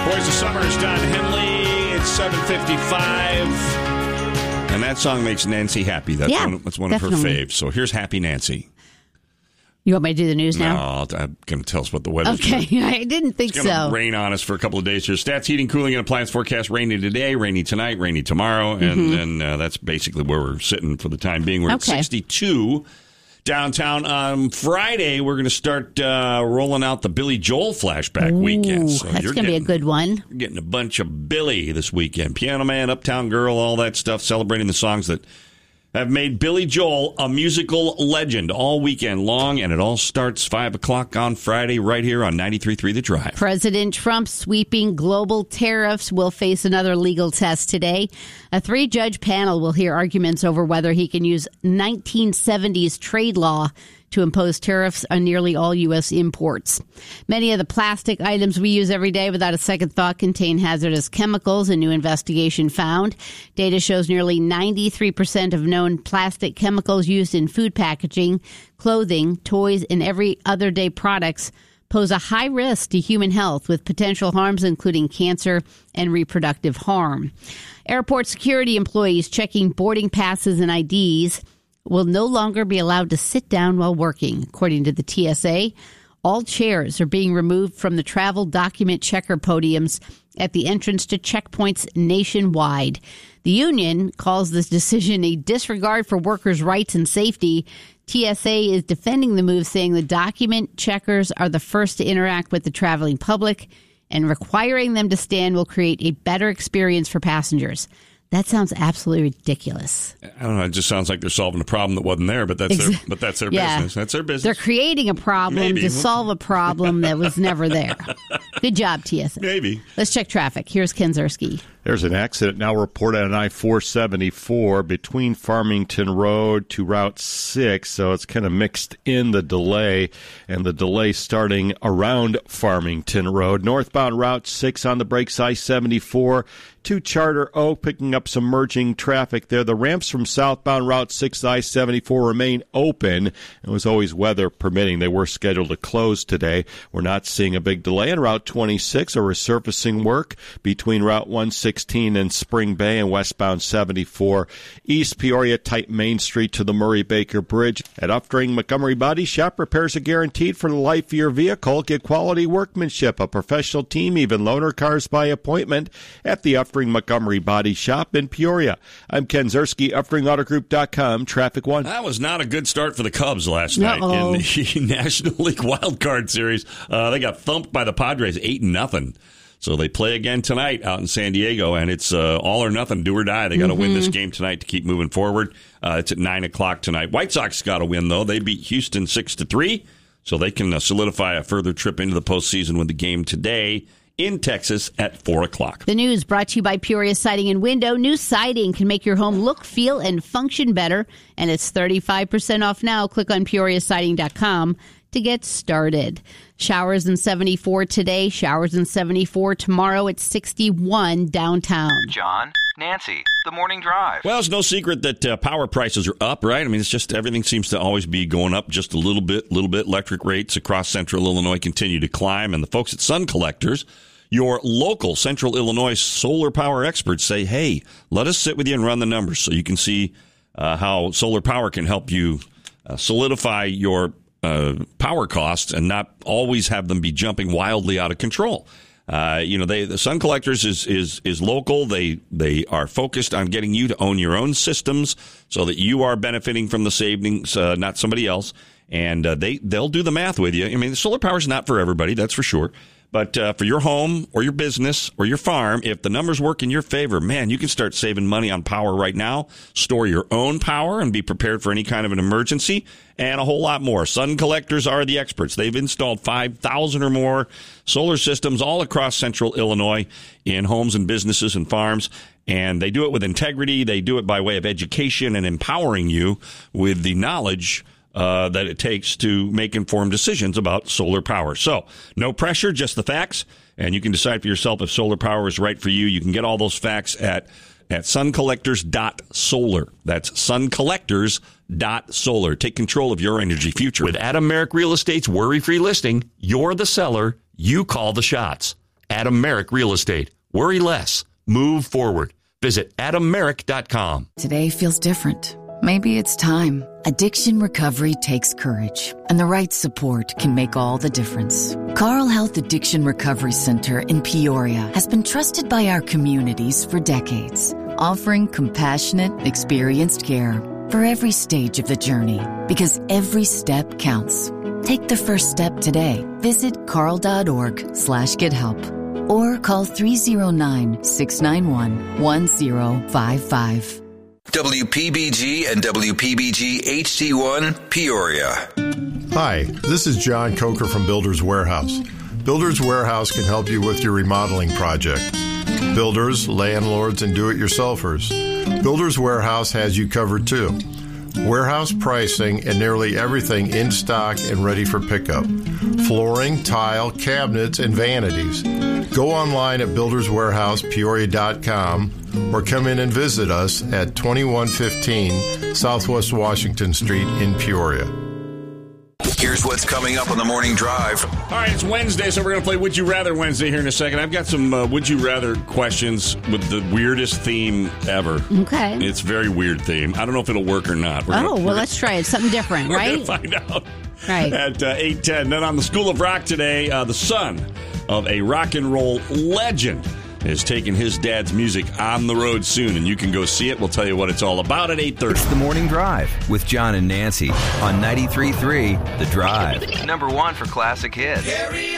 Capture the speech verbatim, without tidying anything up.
Boys of Summer is Don Henley. It's seven fifty-five. And that song makes Nancy happy. That's yeah, one, that's one definitely. of her faves. So here's Happy Nancy. You want me to do the news now? No, I'm going to tell us what the weather's Okay, doing. I didn't think It's going to so. rain on us for a couple of days here. Stats, heating, cooling, and appliance forecast. Rainy today, rainy tonight, rainy tomorrow. And Mm-hmm. then uh, that's basically where we're sitting for the time being. We're Okay. at sixty-two downtown. On Friday, we're going to start uh, rolling out the Billy Joel flashback Ooh, weekend. So that's you're going to be a getting- good one. You're getting a bunch of Billy this weekend. Piano Man, Uptown Girl, all that stuff, celebrating the songs that have made Billy Joel a musical legend all weekend long, and it all starts five o'clock on Friday right here on ninety-three point three The Drive. President Trump's sweeping global tariffs will face another legal test today. A three-judge panel will hear arguments over whether he can use nineteen seventies trade law to impose tariffs on nearly all U S imports. Many of the plastic items we use every day without a second thought contain hazardous chemicals, a new investigation found. Data shows nearly ninety-three percent of known plastic chemicals used in food packaging, clothing, toys, and every other day products pose a high risk to human health with potential harms including cancer and reproductive harm. Airport security employees checking boarding passes and I Ds will no longer be allowed to sit down while working. According to the T S A, all chairs are being removed from the travel document checker podiums at the entrance to checkpoints nationwide. The union calls this decision a disregard for workers' rights and safety. T S A is defending the move, saying the document checkers are the first to interact with the traveling public, and requiring them to stand will create a better experience for passengers. That sounds absolutely ridiculous. I don't know. It just sounds like they're solving a problem that wasn't there, but that's their, but that's their Yeah. business. That's their business. They're creating a problem Maybe. to solve a problem that was never there. Good job, T S A. Maybe. Let's check traffic. Here's Ken Zerski. There's an accident now reported on I four seventy-four between Farmington Road to Route six, so it's kind of mixed in the delay, and the delay starting around Farmington Road. Northbound Route six on the brakes, I seventy-four to Charter Oak, picking up some merging traffic there. The ramps from southbound Route six, I seventy-four remain open. It was always weather permitting. They were scheduled to close today. We're not seeing a big delay. In Route twenty-six, a resurfacing work between Route one sixteen and Spring Bay and westbound seventy-four. East Peoria, tight Main Street to the Murray-Baker Bridge. At Uftring Montgomery Body Shop, repairs are guaranteed for the life of your vehicle. Get quality workmanship, a professional team, even loaner cars by appointment at the Uftring Montgomery Body Shop in Peoria. I'm Ken Zerski, Uftring Auto Group dot com, Traffic One. That was not a good start for the Cubs last Uh-oh. night in the National League Wild Card Series. Uh, they got thumped by the Padres, eight nothing. So they play again tonight out in San Diego, and it's uh, all or nothing, do or die. They got to mm-hmm. win this game tonight to keep moving forward. Uh, it's at nine o'clock tonight. White Sox got to win, though. They beat Houston six to three, so they can uh, solidify a further trip into the postseason with the game today in Texas at four o'clock. The news brought to you by Peoria Siding and Window. New siding can make your home look, feel, and function better, and it's thirty-five percent off now. Click on Peoria Siding dot com to get started. Showers in seventy-four today, showers in seventy-four tomorrow at sixty-one downtown. John, Nancy, the morning drive. Well, it's no secret that uh, power prices are up, right? I mean, it's just everything seems to always be going up just a little bit, little bit. Electric rates across central Illinois continue to climb, and the folks at Sun Collectors, your local Central Illinois solar power experts, say, hey, let us sit with you and run the numbers so you can see uh, how solar power can help you uh, solidify your uh, power costs and not always have them be jumping wildly out of control. Uh, you know, they, the Sun Collectors is, is, is local. They, they are focused on getting you to own your own systems so that you are benefiting from the savings, uh, not somebody else. And, uh, they, they'll do the math with you. I mean, solar power is not for everybody, that's for sure. But uh, for your home or your business or your farm, if the numbers work in your favor, man, you can start saving money on power right now. Store your own power and be prepared for any kind of an emergency and a whole lot more. Sun Collectors are the experts. They've installed five thousand or more solar systems all across central Illinois in homes and businesses and farms. And they do it with integrity. They do it by way of education and empowering you with the knowledge Uh, that it takes to make informed decisions about solar power. So, no pressure, just the facts, and you can decide for yourself if solar power is right for you. You can get all those facts at at sun collectors dot solar. That's sun collectors dot solar. Take control of your energy future. With Adam Merrick Real Estate's worry-free listing, you're the seller, you call the shots. Adam Merrick Real Estate. Worry less. Move forward. Visit adam merrick dot com. Today feels different. Maybe it's time. Addiction recovery takes courage, and the right support can make all the difference. Carle Health Addiction Recovery Center in Peoria has been trusted by our communities for decades, offering compassionate, experienced care for every stage of the journey, because every step counts. Take the first step today. Visit carle.org slash get help or call three oh nine, six nine one, one oh five five. W P B G and W P B G H D one, Peoria. Hi, this is John Coker from Builders Warehouse. Builders Warehouse can help you with your remodeling project. Builders, landlords, and do-it-yourselfers. Builders Warehouse has you covered too. Warehouse pricing and nearly everything in stock and ready for pickup. Flooring, tile, cabinets, and vanities. Go online at builders warehouse peoria dot com or come in and visit us at twenty-one fifteen Southwest Washington Street in Peoria. Here's what's coming up on the Morning Drive. All right, it's Wednesday, so we're going to play Would You Rather Wednesday here in a second. I've got some uh, Would You Rather questions with the weirdest theme ever. Okay. It's a very weird theme. I don't know if it'll work or not. We're oh, gonna, well, we're let's try it. Something different, we're right? We're going to find out right. at uh, eight ten. Then on the School of Rock today, uh, the son of a rock and roll legend is taking his dad's music on the road soon, and you can go see it. We'll tell you what it's all about at eight thirty. It's the Morning Drive with John and Nancy on ninety-three point three The Drive. Number one for classic hits.